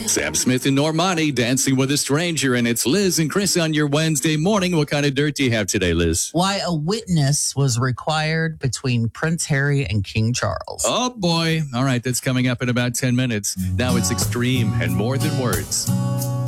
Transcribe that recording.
Sam Smith and Normani dancing with a stranger, and it's Liz and Chris on your Wednesday morning. What kind of dirt do you have today, Liz? Why a witness was required between Prince Harry and King Charles. Oh, boy. All right, that's coming up in about 10 minutes. Now it's Extreme and More Than Words.